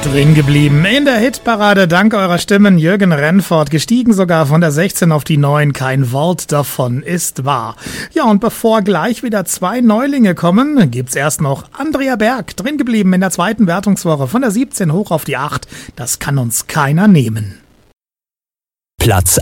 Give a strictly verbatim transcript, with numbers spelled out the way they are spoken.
Drin geblieben in der Hitparade, dank eurer Stimmen. Jürgen Rennfort, gestiegen sogar von der sechzehn auf die neun, kein Wort davon ist wahr. Ja, und bevor gleich wieder zwei Neulinge kommen, gibt's erst noch Andrea Berg, drin geblieben in der zweiten Wertungswoche von der siebzehn hoch auf die acht. Das kann uns keiner nehmen. Platz